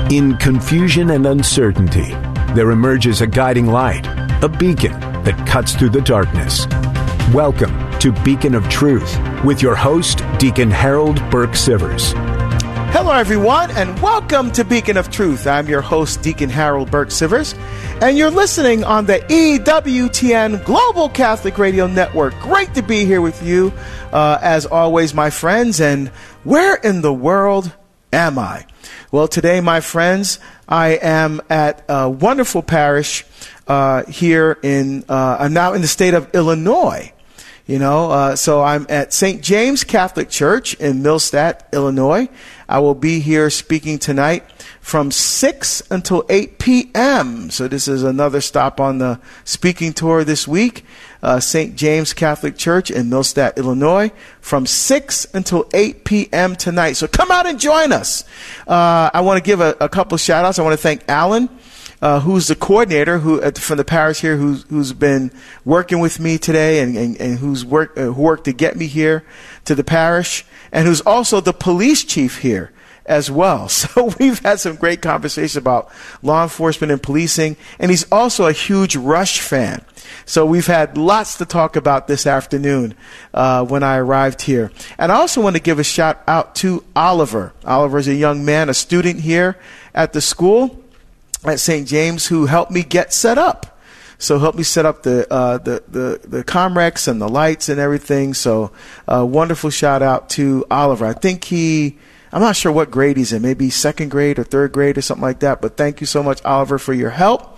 In confusion and uncertainty, there emerges a guiding light, a beacon that cuts through the darkness. Welcome to Beacon of Truth with your host, Deacon Harold Burke-Sivers. Hello, everyone, and welcome to Beacon of Truth. I'm your host, Deacon Harold Burke-Sivers, and you're listening on the EWTN Global Catholic Radio Network. Great to be here with you, as always, my friends. And where in the world am I? Well, today, my friends, I am at a wonderful parish here I'm now in the state of Illinois. So I'm at St. James Catholic Church in Millstadt, Illinois. I will be here speaking tonight from 6 until 8 p.m. So this is another stop on the speaking tour this week. St. James Catholic Church in Millstadt, Illinois, from 6 until 8 p.m. tonight. So come out and join us. I want to give a couple of shout outs. I want to thank Alan, who's the coordinator from the parish here, who's been working with me today and who worked to get me here to the parish, and who's also the police chief here as well. So we've had some great conversations about law enforcement and policing, and he's also a huge Rush fan. So we've had lots to talk about this afternoon when I arrived here. And I also want to give a shout out to Oliver. Oliver's a young man, a student here at the school at St. James, who helped me get set up. So helped me set up the Comrex and the lights and everything. So wonderful shout out to Oliver. I think I'm not sure what grade he's in, maybe second grade or third grade or something like that. But thank you so much, Oliver, for your help.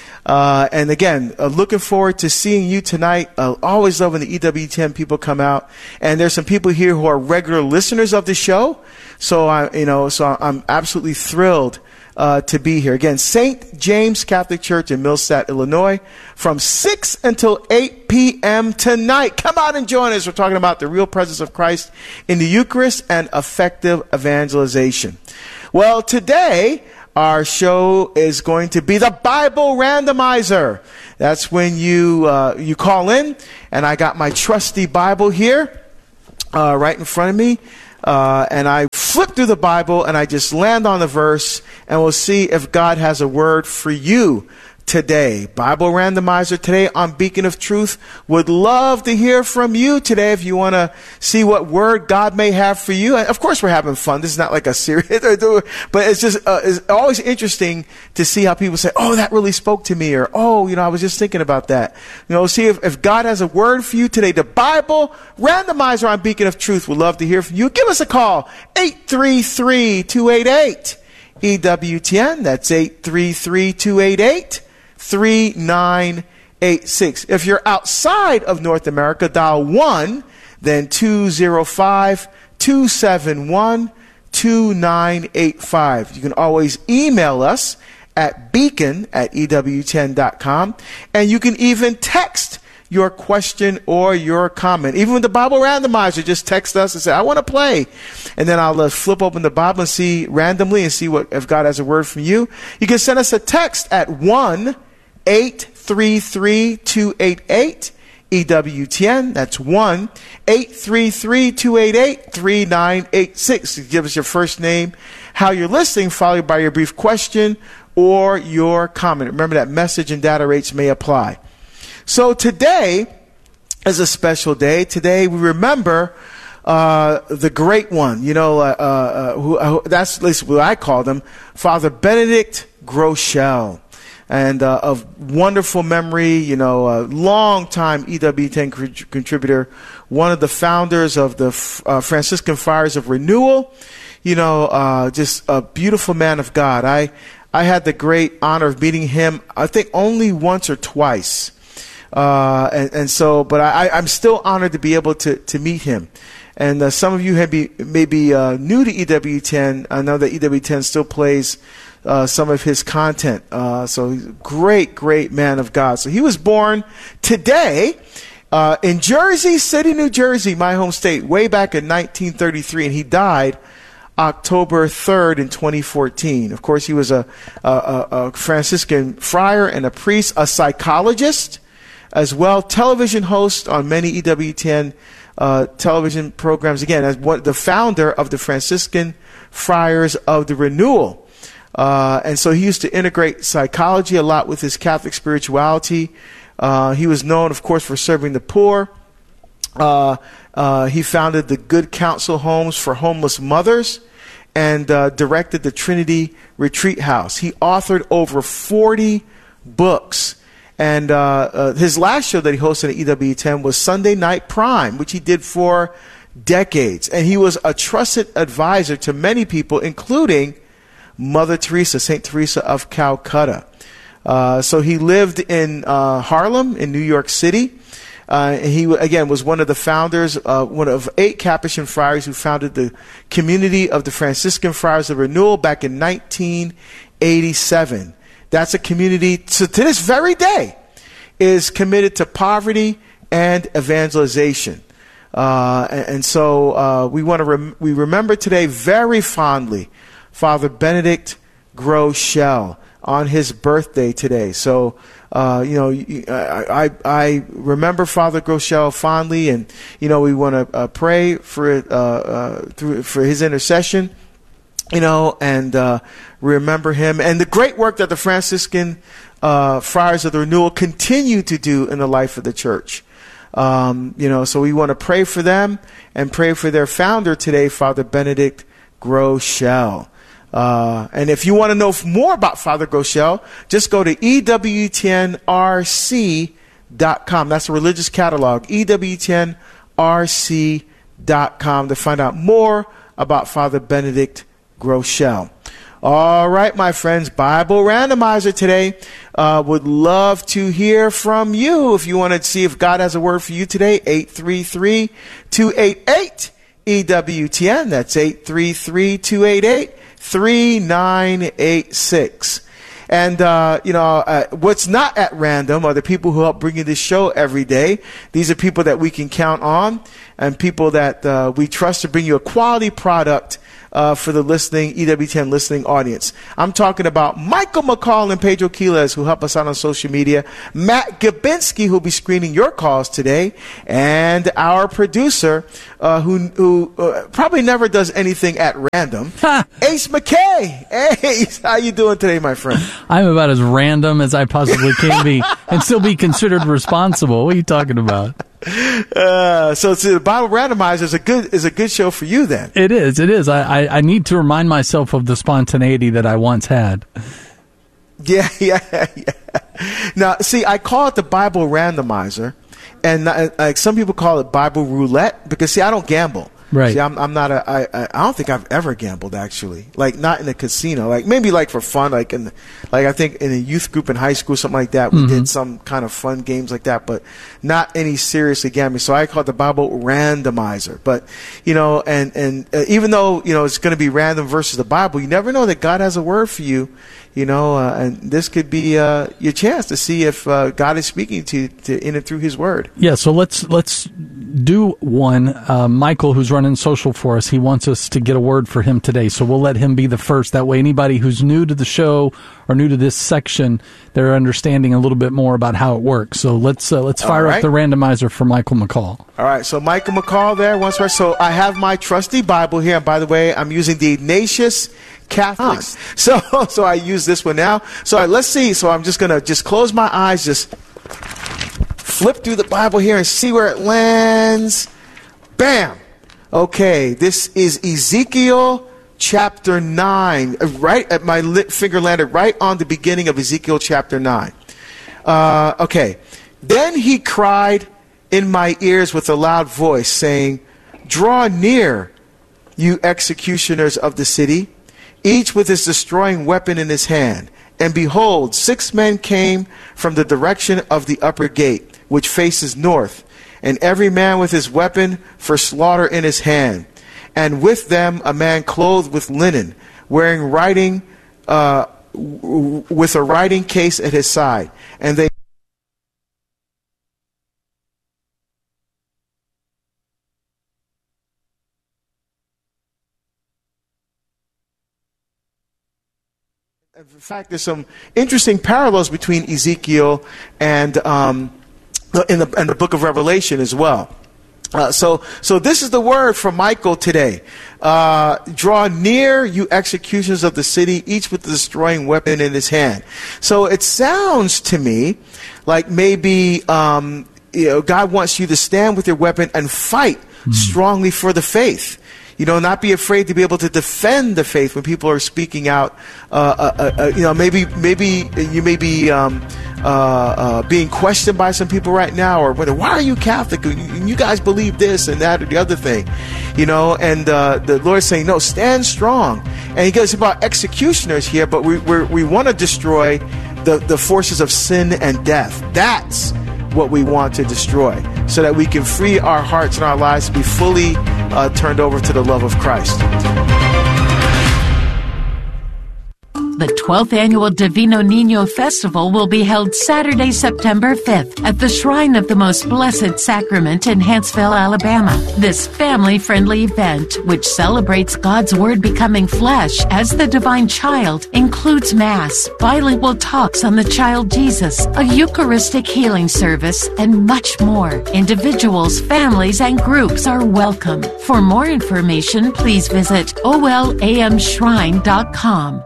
And again, looking forward to seeing you tonight. Always love when the EWTN people come out. And there's some people here who are regular listeners of the show. So I'm absolutely thrilled to be here. Again, St. James Catholic Church in Millstadt, Illinois, from 6 until 8 p.m. tonight. Come out and join us. We're talking about the real presence of Christ in the Eucharist and effective evangelization. Well, today, our show is going to be the Bible Randomizer. That's when you call in, and I got my trusty Bible here right in front of me. And I flip through the Bible and I just land on the verse, and we'll see if God has a word for you today. Bible Randomizer today on Beacon of Truth. Would love to hear from you today if you want to see what word God may have for you. And of course, we're having fun. This is not like a serious, but it's just it's always interesting to see how people say, "Oh, that really spoke to me," or "Oh, I was just thinking about that." See if God has a word for you today. The Bible Randomizer on Beacon of Truth. Would love to hear from you. Give us a call, 833-288 EWTN. That's 833-288 3986. If you're outside of North America, dial 1, then 205-271-2985. You can always email us at beacon@ewtn.com, and you can even text your question or your comment. Even with the Bible Randomizer, just text us and say, "I want to play." And then I'll flip open the Bible and see randomly and see if God has a word from you. You can send us a text at 1-833-288 EWTN. That's 1-833-288-3986. Give us your first name, how you're listening, followed by your brief question or your comment. Remember that message and data rates may apply. So today is a special day. Today we remember the great one. That's at least what I call them, Father Benedict Groeschel. And of wonderful memory, a long-time EWTN contributor, one of the founders of the Franciscan Friars of Renewal, just a beautiful man of God. I had the great honor of meeting him, I think only once or twice. But I'm still honored to be able to meet him. And some of you may be new to EWTN. I know that EWTN still plays some of his content. So he's a great, great man of God. So he was born today in Jersey City, New Jersey, my home state, way back in 1933. And he died October 3rd in 2014. Of course, he was a Franciscan friar and a priest, a psychologist as well, television host on many EWTN television programs. Again, as the founder of the Franciscan Friars of the Renewal. And so he used to integrate psychology a lot with his Catholic spirituality. He was known, of course, for serving the poor. He founded the Good Counsel Homes for homeless mothers and directed the Trinity Retreat House. He authored over 40 books. And his last show that he hosted at EWTN was Sunday Night Prime, which he did for decades. And he was a trusted advisor to many people, including Mother Teresa, St. Teresa of Calcutta. So he lived in Harlem in New York City. He, again, was one of the founders, one of 8 Capuchin friars who founded the Community of the Franciscan Friars of Renewal back in 1987. That's a community, to this very day, is committed to poverty and evangelization. So we want to we remember today very fondly Father Benedict Groeschel on his birthday today. So I remember Father Groeschel fondly, and we want to pray for his intercession. And remember him and the great work that the Franciscan Friars of the Renewal continue to do in the life of the church. So we want to pray for them and pray for their founder today, Father Benedict Groeschel. And if you want to know more about Father Groeschel, just go to EWTNRC.com. That's a religious catalog, EWTNRC.com, to find out more about Father Benedict Groeschel. All right, my friends, Bible Randomizer today. Would love to hear from you. If you want to see if God has a word for you today, 833-288-EWTN. That's 833-288-3986. And, what's not at random are the people who help bring you this show every day. These are people that we can count on and people that we trust to bring you a quality product for the EWTN listening audience. I'm talking about Michael McCall and Pedro Quiles, who help us out on social media, Matt Gabinski, who'll be screening your calls today, and our producer, who probably never does anything at random, Ace McKay. Ace, how you doing today, my friend? I'm about as random as I possibly can be and still be considered responsible. What are you talking about? So the Bible Randomizer is a good show for you then. It is. I need to remind myself of the spontaneity that I once had. Yeah. Now, see, I call it the Bible Randomizer, and like some people call it Bible Roulette because, see, I don't gamble. Right. See, I'm not I don't think I've ever gambled, actually. Like, not in a casino. Like, maybe like for fun, I think in a youth group in high school, something like that. We did some kind of fun games like that, but not any seriously gambling. So I call it the Bible Randomizer. But, and even though, it's going to be random versus the Bible, you never know that God has a word for you, and this could be your chance to see if God is speaking to in and through his word. Yeah, so let's do one. Michael, who's running social for us, he wants us to get a word for him today, so we'll let him be the first. That way anybody who's new to the show or new to this section, they're understanding a little bit more about how it works. So let's fire up the randomizer for Michael McCall. All right, so Michael McCall there once more. So I have my trusty Bible here, and by the way, I'm using the Ignatius Catholics. So I use this one now. So let's see. So I'm just going to close my eyes, just flip through the Bible here and see where it lands. Bam. Okay, this is Ezekiel chapter 9. Right at my finger landed right on the beginning of Ezekiel chapter 9. Okay. Then he cried in my ears with a loud voice, saying, "Draw near, you executioners of the city, each with his destroying weapon in his hand. And behold, 6 men came from the direction of the upper gate, which faces north, and every man with his weapon for slaughter in his hand. And with them a man clothed with linen, wearing with a writing case at his side. And they In fact, there's some interesting parallels between Ezekiel and in the book of Revelation as well. So this is the word from Michael today. Draw near, you executioners of the city, each with the destroying weapon in his hand. So it sounds to me like maybe God wants you to stand with your weapon and fight strongly for the faith. Not be afraid to be able to defend the faith when people are speaking out. Maybe you may be being questioned by some people right now, or why are you Catholic? You guys believe this and that or the other thing, And the Lord's saying, no, stand strong. And He goes about executioners here, but we want to destroy the forces of sin and death. That's what we want to destroy, so that we can free our hearts and our lives to be fully turned over to the love of Christ. The 12th Annual Divino Niño Festival will be held Saturday, September 5th at the Shrine of the Most Blessed Sacrament in Huntsville, Alabama. This family-friendly event, which celebrates God's Word becoming flesh as the divine child, includes Mass, bilingual talks on the child Jesus, a Eucharistic healing service, and much more. Individuals, families, and groups are welcome. For more information, please visit olamshrine.com.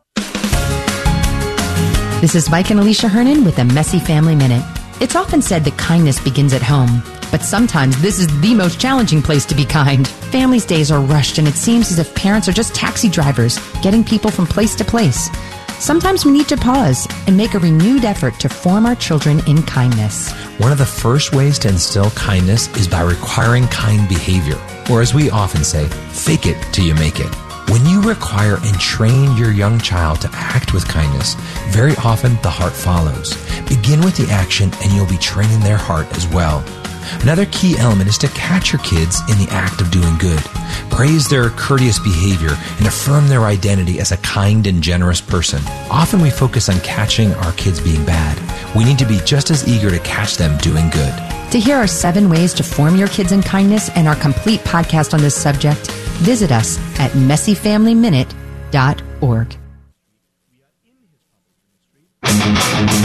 This is Mike and Alicia Hernan with a Messy Family Minute. It's often said that kindness begins at home, but sometimes this is the most challenging place to be kind. Families' days are rushed, and it seems as if parents are just taxi drivers, getting people from place to place. Sometimes we need to pause and make a renewed effort to form our children in kindness. One of the first ways to instill kindness is by requiring kind behavior, or as we often say, fake it till you make it. When you require and train your young child to act with kindness, very often the heart follows. Begin with the action and you'll be training their heart as well. Another key element is to catch your kids in the act of doing good. Praise their courteous behavior and affirm their identity as a kind and generous person. Often we focus on catching our kids being bad. We need to be just as eager to catch them doing good. To hear our 7 ways to form your kids in kindness and our complete podcast on this subject, visit us at messyfamilyminute.org.